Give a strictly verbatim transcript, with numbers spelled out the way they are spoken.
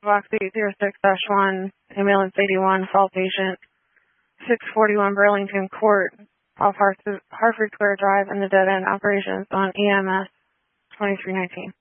box eight zero six dash one, ambulance eighty-one, fall patient, six forty-one Burlington Court, off Hartford Square Drive, in the dead end operations on E M S twenty-three nineteen.